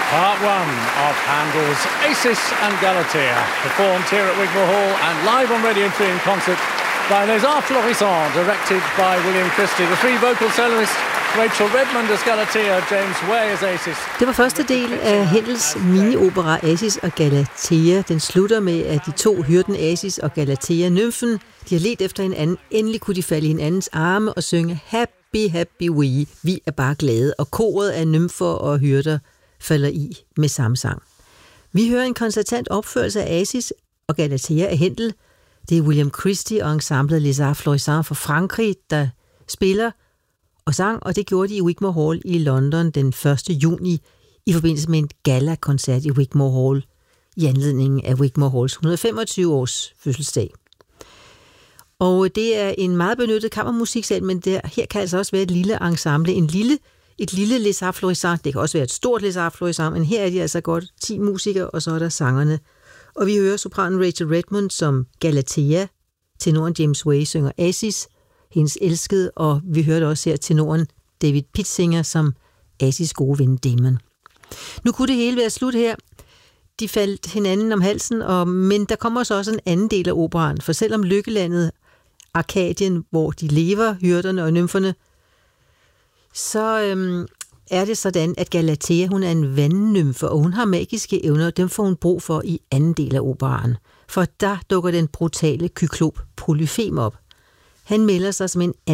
Part one of Handel's Acis and Galatea, performed here at Wigmore Hall and live on Radio 3 in concert by Les Arts Florissants, directed by William Christie. The three vocal soloists, Rachel Redmond as Galatea, James Way as Acis. Det var første del af Händels mini-opera Acis og Galatea. Den slutter med, at de to, hyrden Acis og Galatea, nymfen, de har let efter hinanden. Endelig kunne de falde i hinandens arme og synge Happy, happy we. Vi er bare glade. Og koret af nymfer og hyrder falder i med samme sang. Vi hører en koncertant opførelse af Acis og Galatea af Händel. Det er William Christie og ensemblet Les Arts Florissants fra Frankrig, der spiller og sang, og det gjorde de i Wigmore Hall i London den 1. juni i forbindelse med en gala-koncert i Wigmore Hall i anledning af Wigmore Halls 125 års fødselsdag. Og det er en meget benyttet kammermusiksal, men her kan altså også være et lille ensemble, et lille Les Arts Florissants. Det kan også være et stort Les Arts Florissants, men her er de altså godt 10 musikere, og så er der sangerne. Og vi hører sopranen Rachel Redmond som Galatea, tenoren James Way synger Acis, hendes elskede, og vi hørte også her tenoren David Pitzinger som Acis gode ven Damon. Nu kunne det hele være slut her. De faldt hinanden om halsen, men der kommer så også en anden del af operaen, for selvom lykkelandet Arkadien, hvor de lever, hyrderne og nymferne, så er det sådan, at Galatea, hun er en vandnymfe, og hun har magiske evner, og dem får hun brug for i anden del af operaen. For der dukker den brutale kyklop Polyfem op. Han melder sig som en